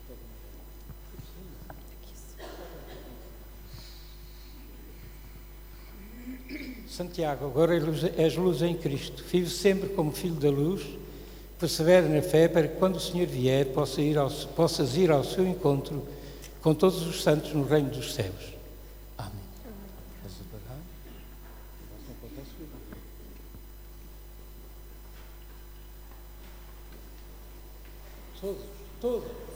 Santiago, agora és luz em Cristo. Vive sempre como filho da luz, persevera na fé para que quando o Senhor vier possas ir ao seu encontro com todos os santos no reino dos céus. Amém. Todos.